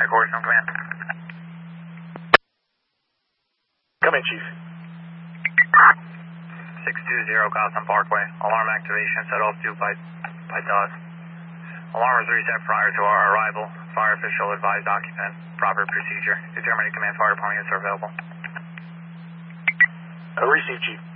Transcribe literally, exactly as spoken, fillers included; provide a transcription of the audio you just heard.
Headquarters from command. Come in, Chief. six two zero Gotham Parkway. Alarm activation set off due by, by DOS. Alarm was reset prior to our arrival. Fire official advised occupant. Proper procedure. Determined command fire department units are available. Uh, receive, Chief.